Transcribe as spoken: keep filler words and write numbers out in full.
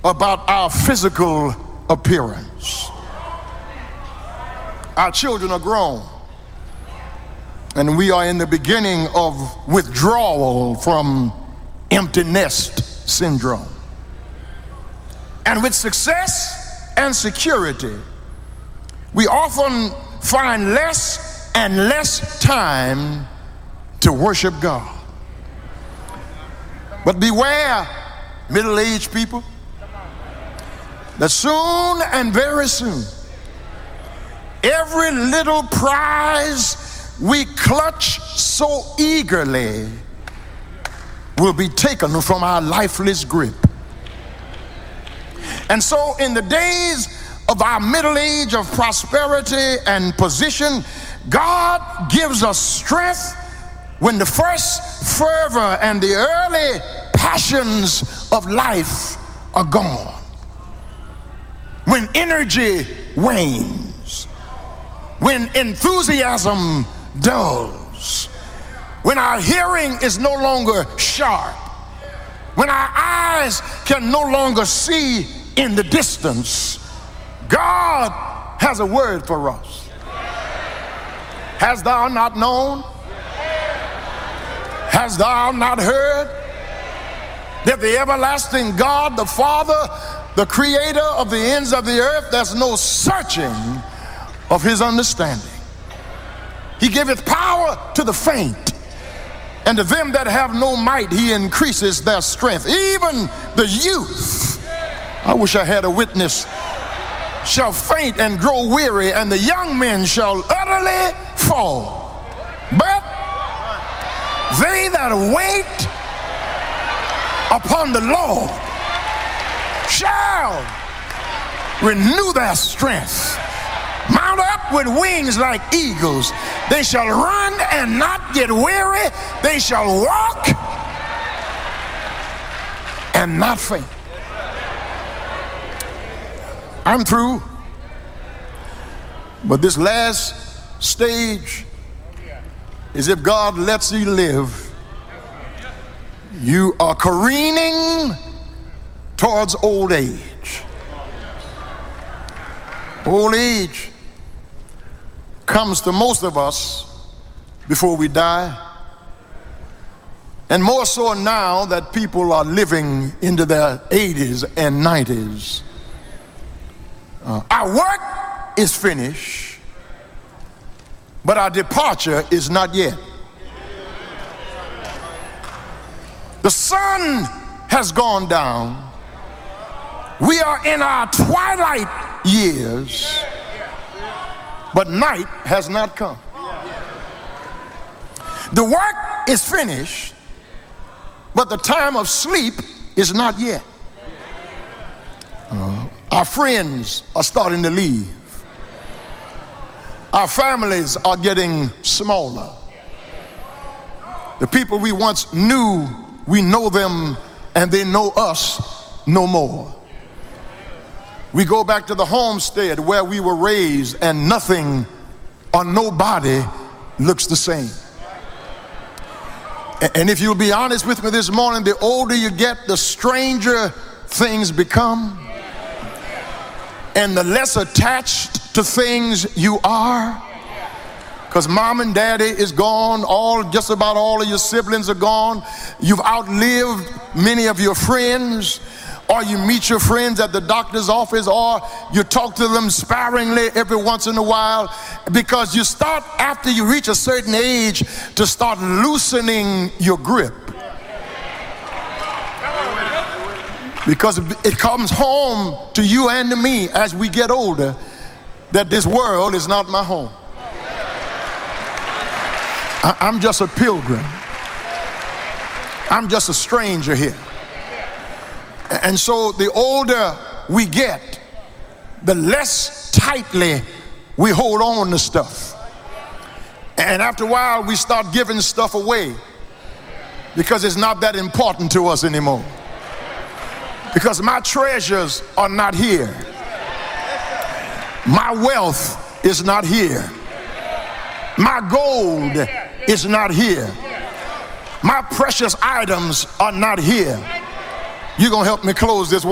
about our physical appearance. Our children are grown, and we are in the beginning of withdrawal from empty nest syndrome. And with success and security, we often find less and less time to worship God. But beware, middle-aged people, that soon and very soon, every little prize we clutch so eagerly will be taken from our lifeless grip. And so in the days of our middle age of prosperity and position, God gives us strength when the first fervor and the early passions of life are gone, when energy wanes, when enthusiasm dulls, when our hearing is no longer sharp, when our eyes can no longer see in the distance. God has a word for us. Hast thou not known? Hast thou not heard that the everlasting God, the Father, the creator of the ends of the earth, there's no searching of his understanding. He giveth power to the faint, and to them that have no might he increases their strength. Even the youth, I wish I had a witness, shall faint and grow weary, and the young men shall utterly fall. But they that wait upon the Lord shall renew their strength, mount up with wings like eagles. They shall run and not get weary. They shall walk and not faint. I'm through. But this last stage is, if God lets you live, you are careening towards old age. Old age comes to most of us before we die, and more so now that people are living into their eighties and nineties. Uh, our work is finished, but our departure is not yet. The sun has gone down. We are in our twilight years, but night has not come. The work is finished, but the time of sleep is not yet. Uh, our friends are starting to leave. Our families are getting smaller. The people we once knew, we know them and they know us no more. We go back to the homestead where we were raised, and nothing or nobody looks the same. And if you'll be honest with me this morning, the older you get, the stranger things become, and the less attached to things you are. Because mom and daddy is gone, all just about all of your siblings are gone. You've outlived many of your friends, or you meet your friends at the doctor's office, or you talk to them sparingly every once in a while, because you start, after you reach a certain age, to start loosening your grip. Because it comes home to you and to me as we get older that this world is not my home. I'm just a pilgrim. I'm just a stranger here. And so the older we get, the less tightly we hold on to stuff. And after a while, we start giving stuff away because it's not that important to us anymore. Because my treasures are not here. My wealth is not here. My gold is not here. My precious items are not here. You're going to help me close this one.